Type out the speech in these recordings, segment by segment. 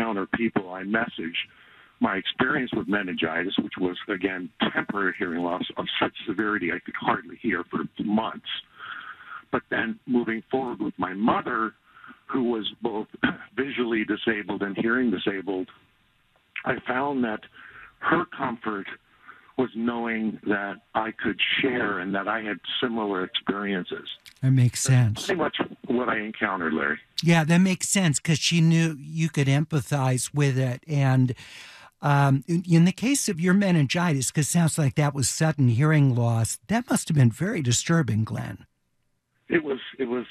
encounter people, I message my experience with meningitis, which was, again, temporary hearing loss of such severity I could hardly hear for months. But then moving forward with my mother, who was both visually disabled and hearing disabled, I found that her comfort was knowing that I could share and that I had similar experiences. That makes sense. That's pretty much what I encountered, Larry. Yeah, that makes sense because she knew you could empathize with it. And in the case of your meningitis, because it sounds like that was sudden hearing loss, that must have been very disturbing, Glenn. It was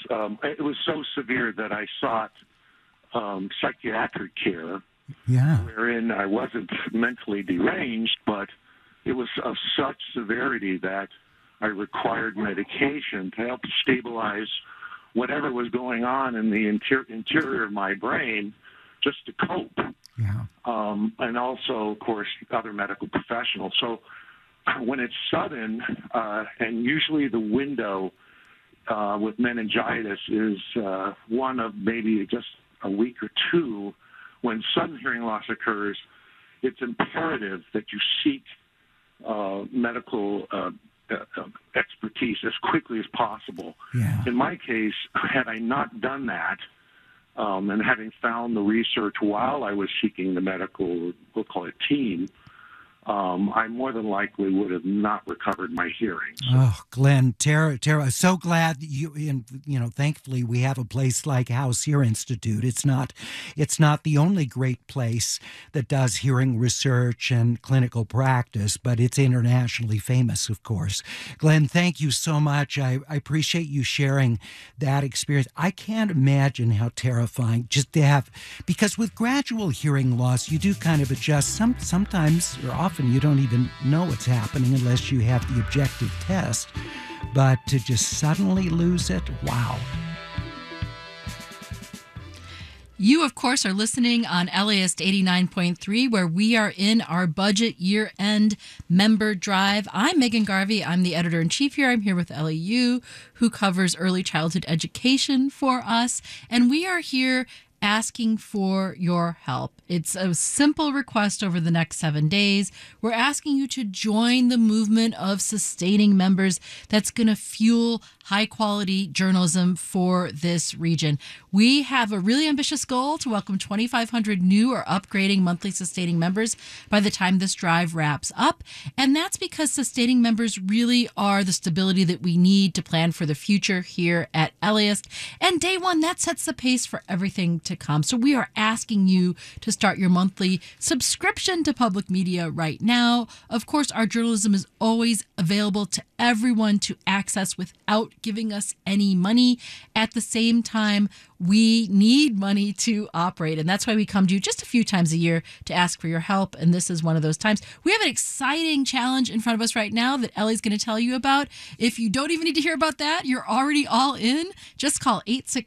so severe that I sought psychiatric care, wherein I wasn't mentally deranged, but it was of such severity that I required medication to help stabilize whatever was going on in the interior of my brain, just to cope. Yeah. And also, of course, other medical professionals. So when it's sudden, and usually the window with meningitis is one of maybe just a week or two. When sudden hearing loss occurs, it's imperative that you seek medical expertise as quickly as possible. Yeah. In my case, had I not done that, and having found the research while I was seeking the medical, we'll call it team, I more than likely would have not recovered my hearing. So. Oh, Glenn, Tara, so glad that thankfully we have a place like House Ear Institute. It's not the only great place that does hearing research and clinical practice, but it's internationally famous, of course. Glenn, thank you so much. I appreciate you sharing that experience. I can't imagine how terrifying just to have, because with gradual hearing loss, you do kind of adjust. Sometimes or often you don't even know what's happening unless you have the objective test. But to just suddenly lose it, wow. You, of course, are listening on LAist 89.3, where we are in our budget year-end member drive. I'm Megan Garvey. I'm the editor-in-chief here. I'm here with Ellie Yu, who covers early childhood education for us. And we are here asking for your help. It's a simple request over the next 7 days. We're asking you to join the movement of sustaining members that's going to fuel high-quality journalism for this region. We have a really ambitious goal to welcome 2,500 new or upgrading monthly sustaining members by the time this drive wraps up. And that's because sustaining members really are the stability that we need to plan for the future here at LAist. And day one, that sets the pace for everything to come. So we are asking you to start your monthly subscription to public media right now. Of course, our journalism is always available to everyone to access without giving us any money. At the same time, we need money to operate, and that's why we come to you just a few times a year to ask for your help, and this is one of those times. We have an exciting challenge in front of us right now that Ellie's going to tell you about. If you don't even need to hear about that, you're already all in. Just call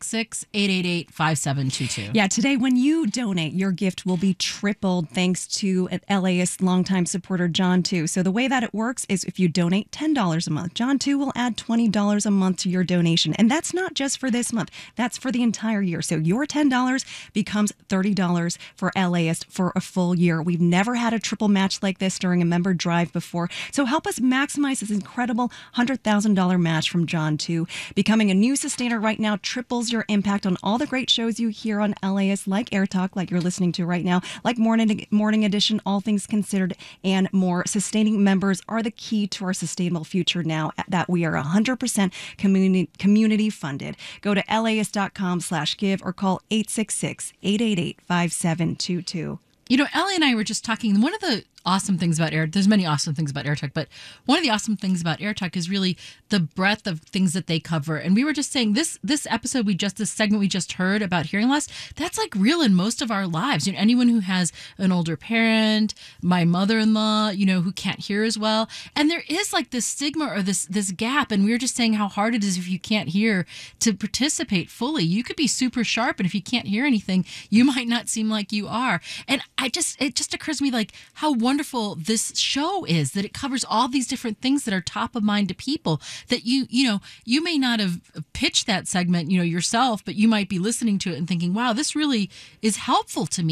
866-888-5722. Yeah, today when you donate, your gift will be tripled thanks to an LAist longtime supporter, John 2. So the way that it works is if you donate $10 a month, John 2 will add $20 a month to your donation, and that's not just for this month. That's for the entire year. So your $10 becomes $30 for LAist for a full year. We've never had a triple match like this during a member drive before. So help us maximize this incredible $100,000 match from John 2. Becoming a new sustainer right now triples your impact on all the great shows you hear on LAist, like Air Talk, like you're listening to right now, like Morning Edition, All Things Considered, and more. Sustaining members are the key to our sustainable future now that we are 100% community funded. Go to laist.com/give or call 866-888-5722. You know, Ellie and I were just talking. One of the awesome things about there's many awesome things about AirTalk, but one of the awesome things about AirTalk is really the breadth of things that they cover. And we were just saying this episode, this segment we just heard about hearing loss, that's like real in most of our lives. You know, anyone who has an older parent, my mother-in-law, you know, who can't hear as well. And there is like this stigma or this gap. And we were just saying how hard it is if you can't hear to participate fully. You could be super sharp, and if you can't hear anything, you might not seem like you are. And it just occurs to me like how wonderful this show is, that it covers all these different things that are top of mind to people, that you may not have pitched that segment, yourself, but you might be listening to it and thinking, wow, this really is helpful to me.